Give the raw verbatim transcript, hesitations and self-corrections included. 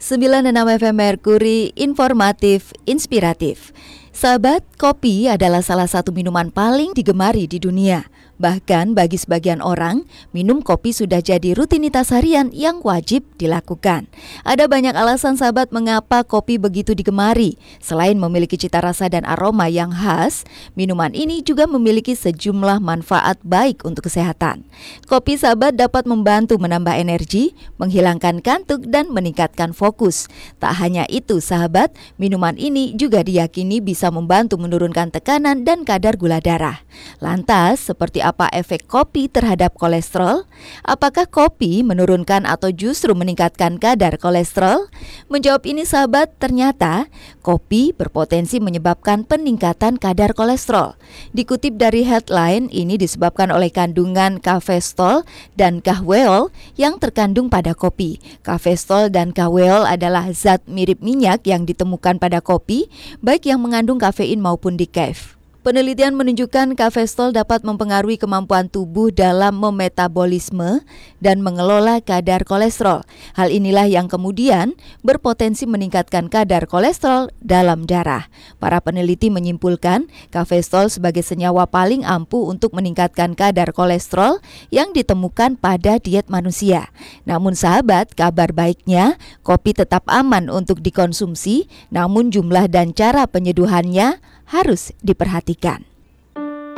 sembilan puluh enam F M Merkuri, informatif, inspiratif. Sahabat, kopi adalah salah satu minuman paling digemari di dunia. Bahkan bagi sebagian orang, minum kopi sudah jadi rutinitas harian yang wajib dilakukan. Ada banyak alasan sahabat mengapa kopi begitu digemari. Selain memiliki cita rasa dan aroma yang khas, minuman ini juga memiliki sejumlah manfaat baik untuk kesehatan. Kopi sahabat dapat membantu menambah energi, menghilangkan kantuk dan meningkatkan fokus. Tak hanya itu sahabat, minuman ini juga diyakini bisa membantu menurunkan tekanan dan kadar gula darah. Lantas, seperti apa efek kopi terhadap kolesterol? Apakah kopi menurunkan atau justru meningkatkan kadar kolesterol? Menjawab ini sahabat, ternyata kopi berpotensi menyebabkan peningkatan kadar kolesterol. Dikutip dari headline, ini disebabkan oleh kandungan kafeindol dan kahweol yang terkandung pada kopi. Kafeindol dan kahweol adalah zat mirip minyak yang ditemukan pada kopi, baik yang mengandung kafein maupun decaf. Penelitian menunjukkan kafeindol dapat mempengaruhi kemampuan tubuh dalam memetabolisme dan mengelola kadar kolesterol. Hal inilah yang kemudian berpotensi meningkatkan kadar kolesterol dalam darah. Para peneliti menyimpulkan kafeindol sebagai senyawa paling ampuh untuk meningkatkan kadar kolesterol yang ditemukan pada diet manusia. Namun sahabat, kabar baiknya kopi tetap aman untuk dikonsumsi, namun jumlah dan cara penyeduhannya harus diperhatikan.